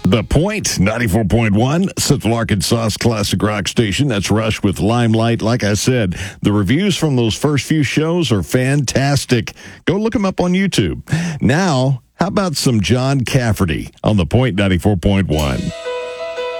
The Point, 94.1, Central Arkansas's classic rock station. That's Rush with Limelight. Like I said, the reviews from those first few shows are fantastic. Go look them up on YouTube. Now, how about some John Cafferty on The Point 94.1?